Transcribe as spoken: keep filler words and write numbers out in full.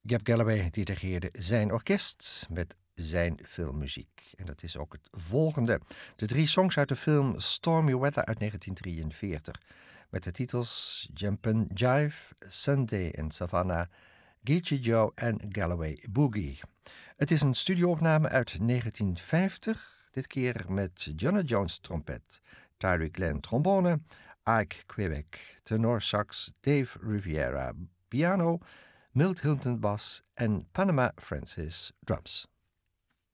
Gab Galloway dirigeerde zijn orkest met zijn filmmuziek. En dat is ook het volgende. De drie songs uit de film Stormy Weather uit negentien drieënveertig. Met de titels Jumpin' Jive, Sunday in Savannah, Geechee Joe en Galloway Boogie. Het is een studioopname uit negentien vijftig. Dit keer met Johnny Jones trompet, Tyree Glenn trombone, Ike Quebec tenor sax, Dave Riviera piano, Milt Hilton bas en Panama Francis drums.